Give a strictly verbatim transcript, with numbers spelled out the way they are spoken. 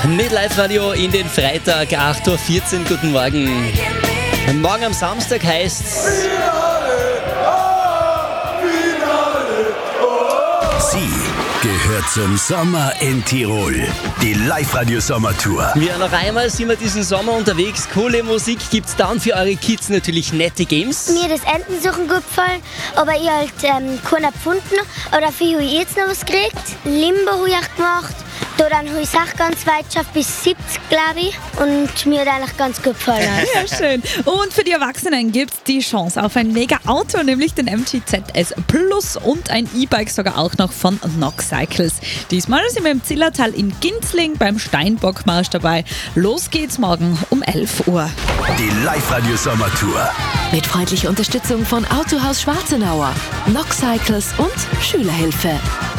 Mit Live-Radio in den Freitag, acht Uhr vierzehn. Guten Morgen. Morgen am Samstag heißt's. Sie gehört zum Sommer in Tirol. Die Live-Radio-Sommertour. Ja, noch einmal sind wir diesen Sommer unterwegs. Coole Musik gibt's dann für eure Kids, natürlich nette Games. Mir das Entensuchen gut gefallen, aber ich halt ähm, keinen gefunden. Aber dafür habe ich jetzt noch was gekriegt. Limbo habe ich auch gemacht. Da dann habe ich es auch ganz weit geschafft, bis siebzig, glaube ich. Und mir hat eigentlich ganz gut gefallen. Ja, schön. Und für die Erwachsenen gibt es die Chance auf ein Mega-Auto, nämlich den M G Z S Plus und ein E-Bike sogar auch noch von Nox Cycles. Diesmal sind wir im Zillertal in Ginzling beim Steinbockmarsch dabei. Los geht's morgen um elf Uhr. Die Live-Radio-Sommertour. Mit freundlicher Unterstützung von Autohaus Schwarzenauer, Nox Cycles und Schülerhilfe.